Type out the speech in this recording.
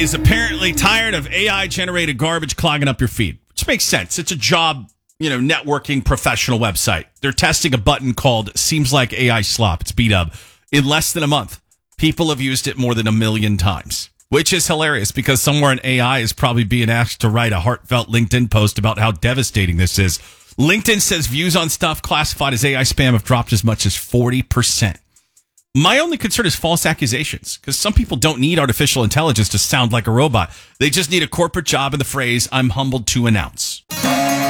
is apparently tired of AI-generated garbage clogging up your feed, which makes sense. It's a job, networking professional website. They're testing a button called Seems Like AI Slop. It's beat up. In less than a month, people have used it more than 1 million times, which is hilarious because somewhere in AI is probably being asked to write a heartfelt LinkedIn post about how devastating this is. LinkedIn says views on stuff classified as AI spam have dropped as much as 40%. My only concern is false accusations, because some people don't need artificial intelligence to sound like a robot. They just need a corporate job and the phrase, "I'm humbled to announce."